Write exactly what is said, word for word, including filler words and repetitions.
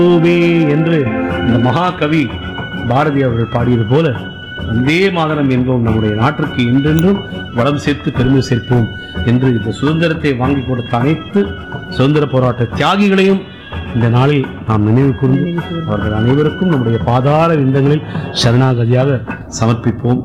என்று இந்த மகாகவி பாரதி அவர்கள் பாடியது போல வந்தே மாதரம் என்போம் நம்முடைய நாட்டிற்கு என்றென்றும் வளம் சேர்த்து பெருமை சேர்ப்போம் என்று இந்த சுதந்திரத்தை வாங்கி கொடுத்த அனைத்து சுதந்திர போராட்ட தியாகிகளையும் இந்த நாளில் நாம் நினைவு கூர்ந்து அவர்கள் அனைவருக்கும் நம்முடைய பாதாள விந்தங்களில் சரணாகதியாக சமர்ப்பிப்போம்.